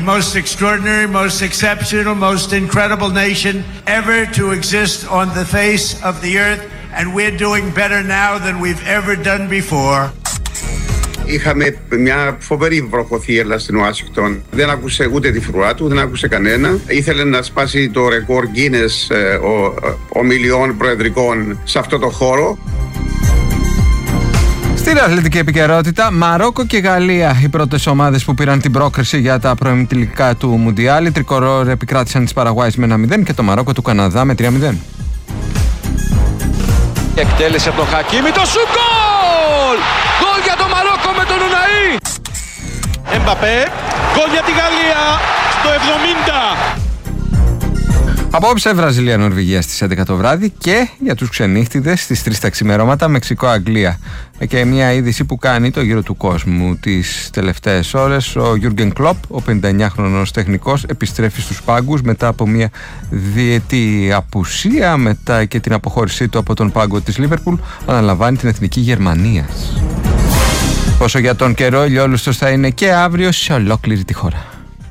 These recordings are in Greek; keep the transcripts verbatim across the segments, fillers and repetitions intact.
Most extraordinary, most exceptional, most incredible nation ever to exist on the face of the earth, and we're doing better now than we've ever done before. Είχαμε μια φοβερή βροχοθύελλα στην Ουάσιγκτον. Δεν άκουσε ούτε τη φρουρά του, δεν άκουσε κανένα. Ήθελε να σπάσει το ρεκόρ Guinness ομιλιών προεδρικών σε αυτό το χώρο. Στην αθλητική επικαιρότητα, Μαρόκο και Γαλλία, οι πρώτες ομάδες που πήραν την πρόκριση για τα προημιτελικά του Μουντιάλ. Οι τρικορόρ επικράτησαν τις Παραγουάης με ένα μηδέν και το Μαρόκο του Καναδά με τρία μηδέν. Εκτέλεσε από τον Χακίμι, το σου γκολ! Γκολ για το Μαρόκο με τον Ουναή! Εμπαπέ, γκολ για τη Γαλλία στο εβδομήντα. Απόψε Βραζιλία-Νορβηγία στις έντεκα το βράδυ και για τους ξενύχτιδες στις τρεις τα ξημερώματα Μεξικό-Αγγλία. Και μια είδηση που κάνει το γύρο του κόσμου τις τελευταίες ώρες. Ο Γιούργεν Κλοπ, ο πενηνταεννιάχρονος τεχνικός, επιστρέφει στους πάγκους μετά από μια διετή απουσία, μετά και την αποχώρησή του από τον πάγκο της Λίβερπουλ, αναλαμβάνει την εθνική Γερμανίας. Όσο για τον καιρό, ηλιόλουστος θα είναι και αύριο σε ολόκληρη τη χώρα.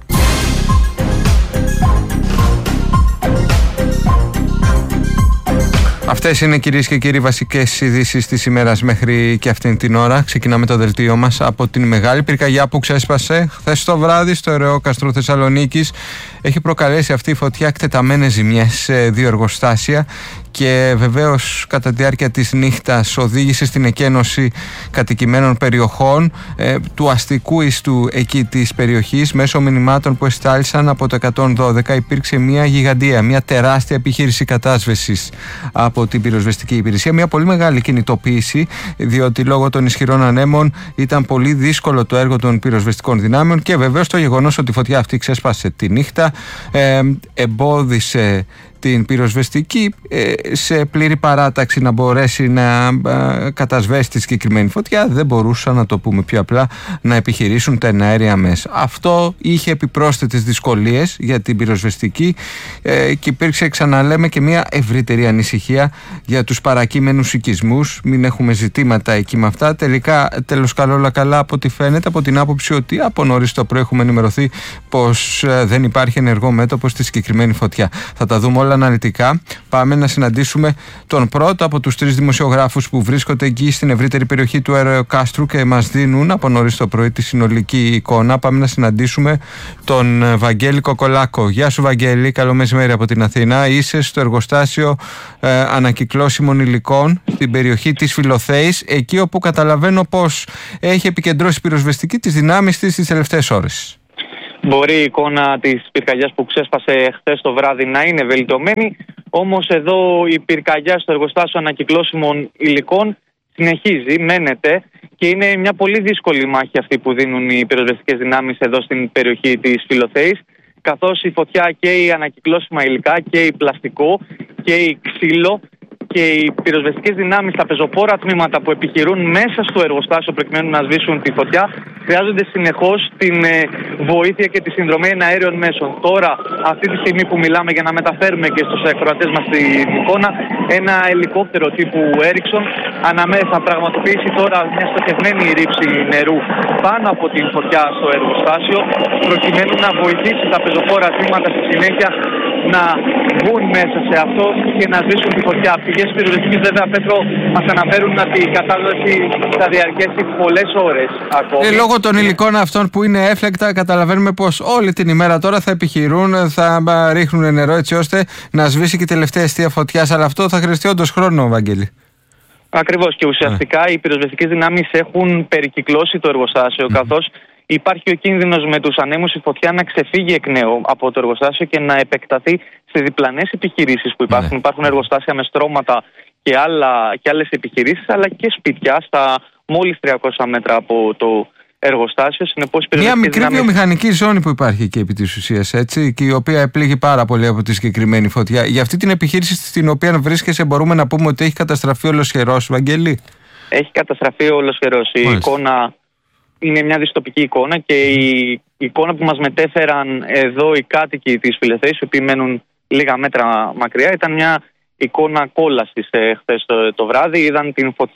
Αυτές είναι, κυρίες και κύριοι, βασικές ειδήσεις της ημέρας μέχρι και αυτήν την ώρα. Ξεκινάμε το δελτίο μας από την μεγάλη πυρκαγιά που ξέσπασε χθες το βράδυ στο Ερεόκαστρο Θεσσαλονίκης. Έχει προκαλέσει αυτή η φωτιά εκτεταμένες ζημιές σε δύο εργοστάσια και βεβαίως κατά τη διάρκεια της νύχτας οδήγησε στην εκένωση κατοικημένων περιοχών ε, του αστικού ιστού εκεί της περιοχής. Μέσω μηνυμάτων που εστάλησαν από το εκατόν δώδεκα υπήρξε μια γιγαντία, μια τεράστια επιχείρηση κατάσβεσης από την πυροσβεστική υπηρεσία, μια πολύ μεγάλη κινητοποίηση, διότι λόγω των ισχυρών ανέμων ήταν πολύ δύσκολο το έργο των πυροσβεστικών δυνάμεων και βεβαίως το γεγονός ότι η φωτιά αυτή ξέσπασε τη νύχτα ε, εμπόδισε την πυροσβεστική ε, σε πλήρη παράταξη να μπορέσει να ε, κατασβέσει τη συγκεκριμένη φωτιά. Δεν μπορούσαν, να το πούμε πιο απλά, να επιχειρήσουν τα εναέρια μέσα. Αυτό είχε επιπρόσθετες δυσκολίες για την πυροσβεστική ε, και υπήρξε, ξαναλέμε, και μια ευρύτερη ανησυχία για τους παρακείμενους οικισμούς. Μην έχουμε ζητήματα εκεί με αυτά. Τελικά, τέλος καλό όλα καλά, από ό,τι φαίνεται, από την άποψη ότι από νωρίς το πρωί έχουμε ενημερωθεί πως ε, δεν υπάρχει ενεργό μέτωπο στη συγκεκριμένη φωτιά. Θα τα δούμε όλα αναλυτικά. Πάμε να συναντήσουμε τον πρώτο από τους τρεις δημοσιογράφους που βρίσκονται εκεί στην ευρύτερη περιοχή του Ερεοκάστρου και μας δίνουν από νωρίς το πρωί τη συνολική εικόνα. Πάμε να συναντήσουμε τον Βαγγέλη Κοκολάκο. Γεια σου, Βαγγέλη, καλό μεσημέρι από την Αθήνα. Είσαι στο εργοστάσιο ε, ανακυκλώσιμων υλικών στην περιοχή της Φιλοθέης, εκεί όπου καταλαβαίνω πως έχει επικεντρώσει πυροσβεστική τις δυνάμεις της τις τελευταίες ώρες. Μπορεί η εικόνα της πυρκαγιάς που ξέσπασε χθες το βράδυ να είναι βελτιωμένη, όμως εδώ η πυρκαγιά στο εργοστάσιο ανακυκλώσιμων υλικών συνεχίζει, μένεται και είναι μια πολύ δύσκολη μάχη αυτή που δίνουν οι πυροσβεστικές δυνάμεις εδώ στην περιοχή της Φιλοθέης, καθώς η φωτιά και η ανακυκλώσιμα υλικά και η πλαστικό και η ξύλο και οι πυροσβεστικές δυνάμεις, τα πεζοπόρα τμήματα που επιχειρούν μέσα στο εργοστάσιο προκειμένου να σβήσουν τη φωτιά, χρειάζονται συνεχώς την ε, βοήθεια και τη συνδρομή εναέριων μέσων. Τώρα, αυτή τη στιγμή που μιλάμε, για να μεταφέρουμε και στους ακροατές μας την εικόνα, ένα ελικόπτερο τύπου Ericsson αναμέ, θα πραγματοποιήσει τώρα μια στοχευμένη ρήψη νερού πάνω από την φωτιά στο εργοστάσιο, προκειμένου να βοηθήσει τα πεζοπόρα τμήματα στη συνέχεια να βγουν μέσα σε αυτό και να σβήσουν τη φωτιά. Πηγές πυροσβεστικής, βέβαια, Πέτρο, μας αναφέρουν ότι η κατάδοση θα διαρκέσει πολλές ώρες ακόμη. Ε, λόγω των υλικών αυτών που είναι έφλεκτα, καταλαβαίνουμε πως όλη την ημέρα τώρα θα επιχειρούν, θα ρίχνουν νερό έτσι ώστε να σβήσει και η τελευταία αιστεία φωτιάς. Αλλά αυτό θα χρειαστεί όντως χρόνο, Βαγγέλη. Ακριβώς, και ουσιαστικά yeah. οι πυροσβεστικές δυνάμεις έχουν περικυκλώσει το εργοστάσιο, mm-hmm. καθώς υπάρχει ο κίνδυνος με τους ανέμους η φωτιά να ξεφύγει εκ νέου από το εργοστάσιο και να επεκταθεί σε διπλανές επιχειρήσεις που υπάρχουν. Yeah. Υπάρχουν εργοστάσια με στρώματα και, άλλα, και άλλες επιχειρήσεις, αλλά και σπίτια στα μόλις τριακόσια μέτρα από το εργοστάσιο. Συνεπώς, μια μικρή δυνάμεις... βιομηχανική ζώνη που υπάρχει και επί της ουσίας, έτσι, και η οποία επλήγει πάρα πολύ από τη συγκεκριμένη φωτιά. Για αυτή την επιχείρηση στην οποία βρίσκεσαι, μπορούμε να πούμε ότι έχει καταστραφεί ολοσχερός, Βαγγέλη? Έχει καταστραφεί ολοσχερός. Η εικόνα είναι μια δυστοπική εικόνα και η εικόνα που μας μετέφεραν εδώ οι κάτοικοι της Φιλοθέης, οι οποίοι μένουν λίγα μέτρα μακριά, ήταν μια εικόνα κόλασης ε, χθες το, το βράδυ. Είδαν την φωτιά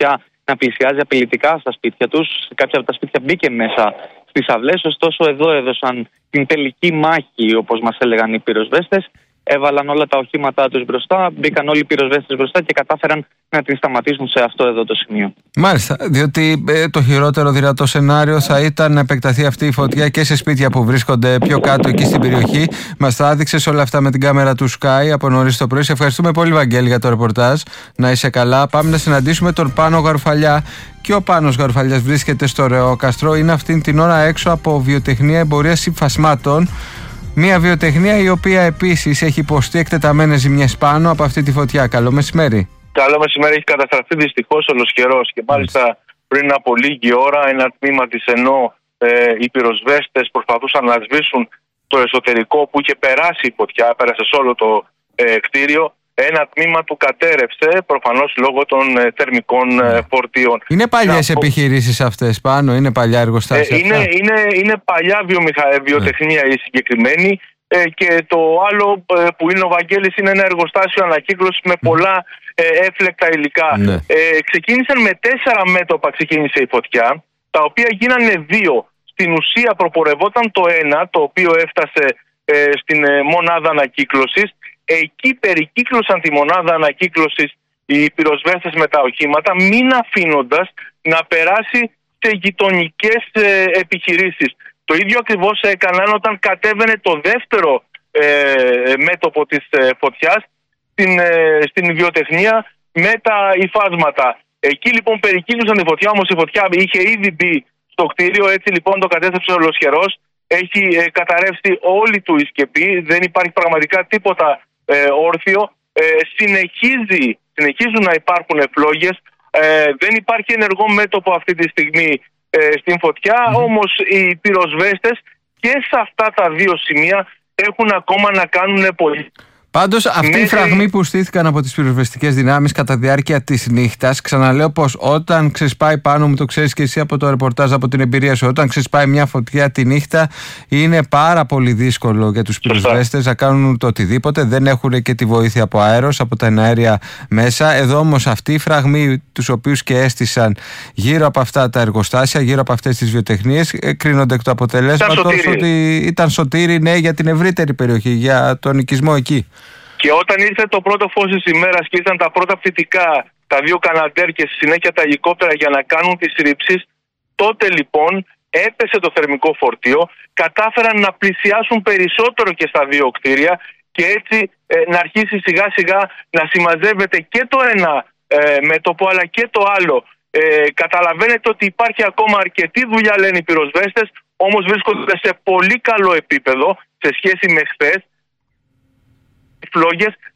να πλησιάζει απειλητικά στα σπίτια τους. Κάποια από τα σπίτια μπήκε μέσα στις αυλές, ωστόσο εδώ έδωσαν την τελική μάχη, όπως μας έλεγαν οι πυροσβέστες. Έβαλαν όλα τα οχήματά τους μπροστά, μπήκαν όλοι οι πυροσβέστες μπροστά και κατάφεραν να την σταματήσουν σε αυτό εδώ το σημείο. Μάλιστα, διότι ε, το χειρότερο δυνατό σενάριο θα ήταν να επεκταθεί αυτή η φωτιά και σε σπίτια που βρίσκονται πιο κάτω εκεί στην περιοχή. Μας τα έδειξες όλα αυτά με την κάμερα του Sky από νωρίς το πρωί. Σε ευχαριστούμε πολύ, Βαγγέλη, για το ρεπορτάζ. Να είσαι καλά. Πάμε να συναντήσουμε τον Πάνο Γαρουφαλιά. Και ο Πάνος Γαρουφαλιάς βρίσκεται στο Ρεόκαστρο. Είναι αυτήν την ώρα έξω από βιοτεχνία εμπορίας συμφασμάτων. Μια βιοτεχνία η οποία επίσης έχει υποστεί εκτεταμένες ζημιές πάνω από αυτή τη φωτιά. Καλό μεσημέρι. Καλό μεσημέρι. Έχει καταστραφεί δυστυχώς ολοσχερός και μάλιστα πριν από λίγη ώρα ένα τμήμα της, ενώ ε, οι πυροσβέστες προσπαθούσαν να σβήσουν το εσωτερικό που είχε περάσει η φωτιά, πέρασε σε όλο το ε, κτίριο. Ένα τμήμα του κατέρευσε, προφανώς λόγω των ε, θερμικών ε, φορτίων. Είναι παλιές να... επιχειρήσεις αυτές, Πάνω, είναι παλιά εργοστάσια. Ε, είναι, είναι, είναι παλιά βιομηχα... βιοτεχνία ναι. η συγκεκριμένη. Ε, και το άλλο ε, που είναι ο Βαγγέλης είναι ένα εργοστάσιο ανακύκλωσης με πολλά ε, έφλεκτα υλικά. Ναι. Ε, ξεκίνησαν με τέσσερα μέτωπα, ξεκίνησε η φωτιά, τα οποία γίνανε δύο. Στην ουσία προπορευόταν το ένα, το οποίο έφτασε ε, στην ε, μονάδα ανακύκλωσης. Εκεί περικύκλωσαν τη μονάδα ανακύκλωσης οι πυροσβέστες με τα οχήματα, μην αφήνοντας να περάσει σε γειτονικές ε, επιχειρήσεις. Το ίδιο ακριβώς έκαναν όταν κατέβαινε το δεύτερο ε, μέτωπο της ε, φωτιάς στην, ε, στην βιοτεχνία με τα υφάσματα. Εκεί λοιπόν περικύκλωσαν τη φωτιά, όμως η φωτιά είχε ήδη μπει στο κτίριο, έτσι λοιπόν το κατέστρεψε ολοσχερός. Έχει ε, καταρρεύσει όλη του η σκεπή, δεν υπάρχει πραγματικά τίποτα ε, όρθιο. Ε, συνεχίζει, συνεχίζουν να υπάρχουν φλόγες, ε, δεν υπάρχει ενεργό μέτωπο αυτή τη στιγμή ε, στην φωτιά, mm. όμως οι πυροσβέστες και σε αυτά τα δύο σημεία έχουν ακόμα να κάνουν πολύ. Πάντως, αυτοί οι φραγμοί που στήθηκαν από τις πυροσβεστικές δυνάμεις κατά διάρκεια της νύχτας, ξαναλέω πως όταν ξεσπάει πάνω, μου το ξέρεις και εσύ από το ρεπορτάζ, από την εμπειρία σου, όταν ξεσπάει μια φωτιά τη νύχτα, είναι πάρα πολύ δύσκολο για τους πυροσβέστες να κάνουν το οτιδήποτε. Δεν έχουν και τη βοήθεια από αέρος, από τα εναέρια μέσα. Εδώ όμως αυτοί οι φραγμοί, τους οποίους και έστησαν γύρω από αυτά τα εργοστάσια, γύρω από αυτές τις βιοτεχνίες, κρίνονται εκ του αποτελέσματος ότι ήταν σωτήρι, ναι, για την ευρύτερη περιοχή, για τον οικισμό εκεί. Και όταν ήρθε το πρώτο φως της ημέρας και ήρθαν τα πρώτα φυτικά, τα δύο καναντέρ και στη συνέχεια τα ελικόπτερα για να κάνουν τις ρήψεις, τότε λοιπόν έπεσε το θερμικό φορτίο, κατάφεραν να πλησιάσουν περισσότερο και στα δύο κτίρια και έτσι ε, να αρχίσει σιγά σιγά να συμμαζεύεται και το ένα ε, μέτωπο αλλά και το άλλο. Ε, καταλαβαίνετε ότι υπάρχει ακόμα αρκετή δουλειά, λένε οι πυροσβέστες, όμως βρίσκονται σε πολύ καλό επίπεδο σε σχέση με χθες. Φλόγες